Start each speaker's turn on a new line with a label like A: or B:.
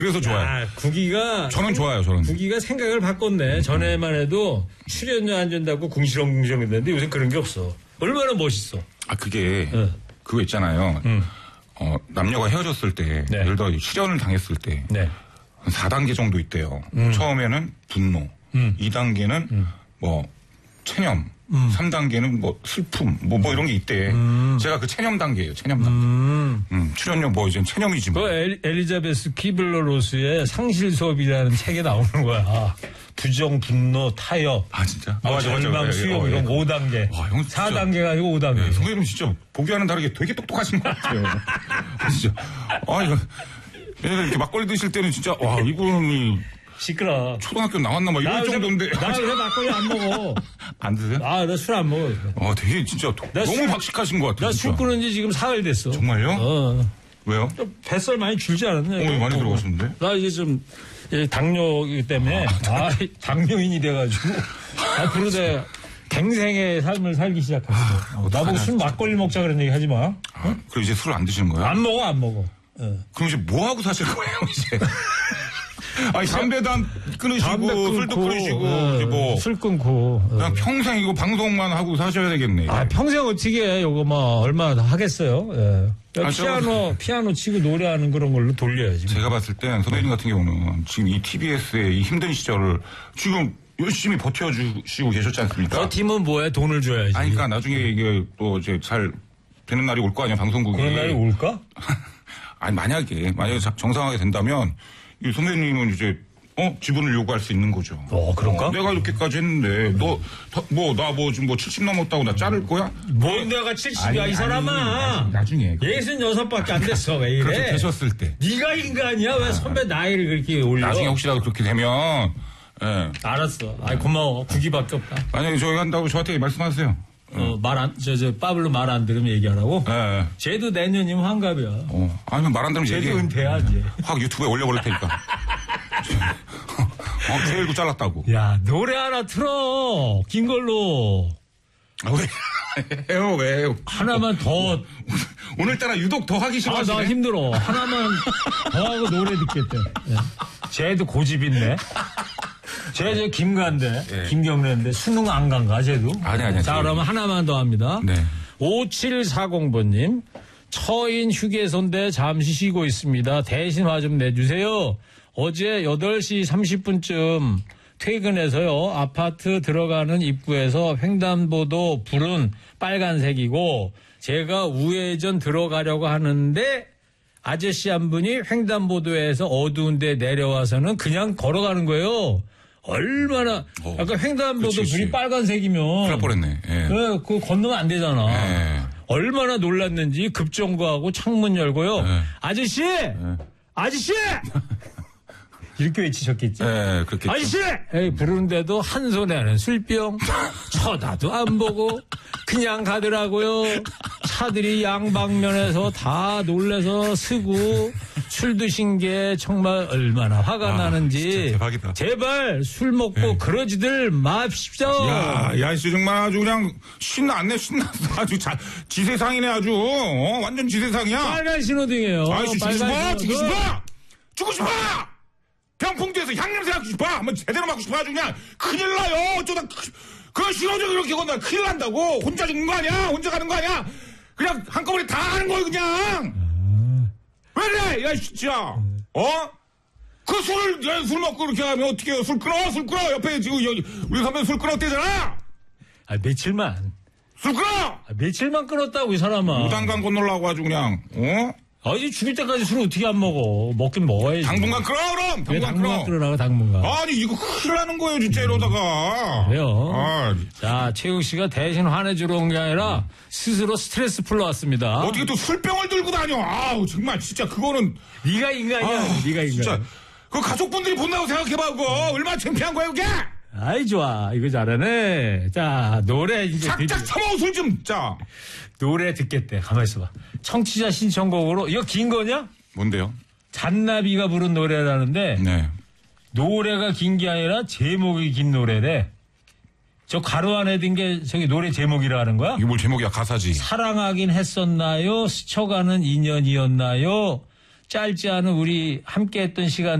A: 그래서 좋아요.
B: 아, 국이가.
A: 저는 좋아요, 저는.
B: 국이가 생각을 바꿨네. 전에만 해도 출연료 안 준다고 궁시렁궁시렁 했는데 요새 그런 게 없어. 얼마나 멋있어.
A: 아, 그게, 그거 있잖아요. 남녀가 헤어졌을 때,
B: 네.
A: 예를 들어 실연을 당했을 때,
B: 네.
A: 한 4단계 정도 있대요. 처음에는 분노, 2단계는 뭐, 체념, 3단계는 뭐, 슬픔, 뭐 이런 게 있대. 제가 그 체념 단계예요, 체념 단계. 출연료 뭐, 이제 체념이지 뭐.
B: 그 엘리자베스 키블러 로스의 상실 수업이라는 책에 나오는 거야. 부정, 분노, 타협.
A: 아, 진짜?
B: 뭐 절망, 수용 이런 5단계.
A: 와, 형 진짜.
B: 4단계가 아니고 5단계.
A: 네, 선배님 진짜 보기와는 다르게 되게 똑똑하신 것 같아요. 진짜. 아, 이거. 얘네들 이렇게 막걸리 드실 때는 진짜, 와, 이분이.
B: 시끄러.
A: 초등학교 나왔나 막 이럴 정도인데.
B: 나 요새 막걸리 안 먹어.
A: 안 드세요?
B: 아, 나 술 안 먹어.
A: 되게 진짜 너무 박식하신 것 같아요.
B: 나 술 끊은 지 지금 사흘 됐어.
A: 정말요? 왜요?
B: 뱃살 많이 줄지 않았나요?
A: 많이 들어가셨는데?
B: 나 이제 좀 당뇨이기 때문에 당뇨인이 돼가지고 앞으로 내가 갱생의 삶을 살기 시작했어. 나보고 술 막걸리 먹자 그런 얘기 하지 마.
A: 그럼 이제 술을 안 드시는 거예요?
B: 안 먹어.
A: 그럼 이제 뭐 하고 사실 거예요 이제? 아니 담배도 안 끊으시고 술도 끊으시고 이제 뭐
B: 술 끊고
A: 그냥 평생 이거 방송만 하고 사셔야 되겠네.
B: 아 평생 어떻게 해? 요거 뭐 얼마나 하겠어요? 예. 피아노 치고 노래하는 그런 걸로 돌려야지.
A: 제가 봤을 땐 선배님 같은 경우는 지금 이 TBS의 이 힘든 시절을 지금 열심히 버텨주시고 계셨지 않습니까?
B: 버티면 뭐해? 돈을 줘야지.
A: 아니, 그러니까 나중에 이게 또 이제 잘 되는 날이 올 거 아니야, 방송국이.
B: 그런 날이 올까?
A: 아니, 만약에 정상하게 된다면 이 선배님은 이제 지분을 요구할 수 있는 거죠.
B: 그런가?
A: 내가 이렇게까지 했는데 나 지금 70 넘었다고 나 자를 거야?
B: 뭔 내가 70이야 이 사람아.
A: 나중에
B: 66밖에 안 됐어. 왜 이래?
A: 그렇게 되셨을 때.
B: 네가 인간이야? 왜 선배 나이를 그렇게 올려?
A: 나중에 혹시라도 그렇게 되면
B: 알았어. 고마워. 국이밖에 없다.
A: 만약에 저희 한다고 저한테 말씀하세요.
B: 빠블로 말 안 들으면 얘기하라고?
A: 네.
B: 쟤도 내년이면 환갑이야.
A: 아니면 말 안 들으면
B: 쟤도
A: 얘기해.
B: 은퇴하지.
A: 확 유튜브에 올려버릴 테니까. 제일도 잘랐다고.
B: 야, 노래 하나 틀어. 긴 걸로.
A: 왜요?
B: 하나만 더.
A: 오늘따라 유독 더 하기 싫어하시네.
B: 나 힘들어. 하나만 더 하고 노래 듣겠대. 쟤도 고집있네. 쟤 김가인데, 김경래인데, 수능 안 간가, 쟤도?
A: 아니.
B: 자, 그러면 하나만 더 합니다.
A: 네.
B: 5740번님. 처인 휴게소인데 잠시 쉬고 있습니다. 대신 화 좀 내주세요. 어제 8시 30분쯤 퇴근해서요. 아파트 들어가는 입구에서 횡단보도 불은 빨간색이고 제가 우회전 들어가려고 하는데 아저씨 한 분이 횡단보도에서 어두운데 내려와서는 그냥 걸어가는 거예요. 얼마나 아까 횡단보도 불이 빨간색이면
A: 큰일 날 뻔했네. 예.
B: 그거 건너면 안 되잖아.
A: 예.
B: 얼마나 놀랐는지 급정거하고 창문 열고요. 아저씨! 아저씨! 이렇게 외치셨겠지?
A: 네, 그렇겠죠.
B: 아저씨! 부르는데도 한 손에는 술병, 쳐다도 안 보고 그냥 가더라고요. 차들이 양방면에서 다 놀래서 쓰고 술 드신 게 정말 얼마나 화가 나는지.
A: 진짜 대박이다.
B: 제발 술 먹고 그러지들 마십시오.
A: 야, 씨, 정말 아주 그냥 신났네, 신났어. 아주 지세상이네, 아주. 완전 지세상이야.
B: 빨간 신호등이에요.
A: 아이씨, 죽고 싶어! 병풍도에서 향냄새 맡고 싶어! 한번 제대로 맡고 싶어, 아주 그냥. 큰일 나요! 어쩌다, 그 신호등 이렇게 건너 큰일 난다고! 혼자 죽는 거 아니야? 혼자 가는 거 아니야? 그냥 한꺼번에 다 하는 거예요, 그냥! 왜 그래? 야, 진짜! 술 먹고 이렇게 하면 어떻게 해요? 술 끊어! 옆에 지금 우리 선배 술 끊었대잖아!
B: 며칠만.
A: 술 끊어!
B: 며칠만 끊었다고, 이 사람아.
A: 무단강 건너려고 아주 그냥,
B: 이제 죽을 때까지 술 어떻게 안 먹어? 먹긴 먹어야지.
A: 당분간 끊어, 그럼!
B: 당분간 끊으라고, 당분간.
A: 아니, 이거 큰일 나는 거예요, 진짜 이러다가.
B: 그래요. 자, 최욱 씨가 대신 화내주러 온 게 아니라 스스로 스트레스 풀러 왔습니다.
A: 어떻게 또 술병을 들고 다녀? 아우, 정말, 진짜, 그거는.
B: 네가 인간이야, 네가 인간.
A: 진짜. 그 가족분들이 본다고 생각해봐, 그거. 얼마나 창피한 거야, 그게?
B: 아이, 좋아. 이거 잘하네. 자, 노래 이제.
A: 작작 참아, 술 좀, 자.
B: 노래 듣겠대. 가만히 있어봐. 청취자 신청곡으로. 이거 긴 거냐?
A: 뭔데요?
B: 잔나비가 부른 노래라는데.
A: 네.
B: 노래가 긴 게 아니라 제목이 긴 노래래. 저 가로 안에 든 게 저기 노래 제목이라 는 거야?
A: 이게 뭘 제목이야, 가사지.
B: 사랑하긴 했었나요? 스쳐가는 인연이었나요? 짧지 않은 우리 함께했던 시간